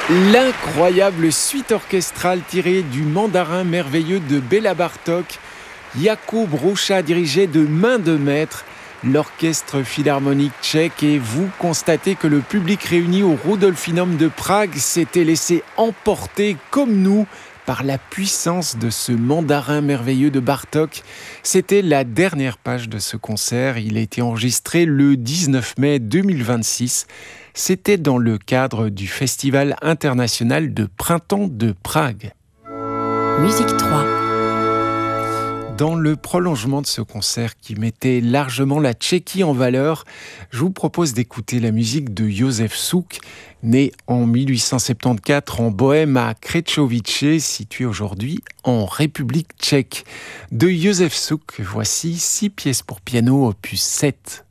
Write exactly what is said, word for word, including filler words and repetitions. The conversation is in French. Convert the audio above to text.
L'incroyable suite orchestrale tirée du Mandarin merveilleux de Béla Bartók, Jakub Hrusa dirigeait de main de maître l'orchestre philharmonique tchèque et vous constatez que le public réuni au Rudolfinum de Prague s'était laissé emporter comme nous par la puissance de ce mandarin merveilleux de Bartók. C'était la dernière page de ce concert. Il a été enregistré le dix-neuf mai deux mille vingt-six. C'était dans le cadre du Festival international de printemps de Prague. Musique trois. Dans le prolongement de ce concert qui mettait largement la Tchéquie en valeur, je vous propose d'écouter la musique de Josef Suk, né en mille huit cent soixante-quatorze en Bohême à Krečovice, situé aujourd'hui en République tchèque. De Josef Suk, voici six pièces pour piano opus sept.